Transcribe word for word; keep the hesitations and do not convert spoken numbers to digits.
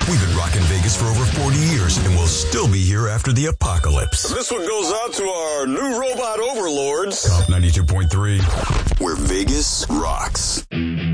We've been rocking Vegas for over forty years, and we'll still be here after the apocalypse. This one goes out to our new robot overlords. Top ninety-two point three, where Vegas rocks.